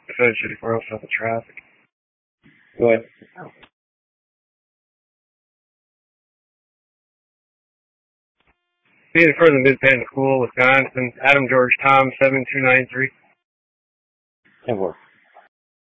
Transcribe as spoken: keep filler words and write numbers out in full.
Defendant fifty-four oh south of traffic. Go ahead. Being further than Mid-Pensacola, Wisconsin. Adam George Tom, seven two nine three. ten four.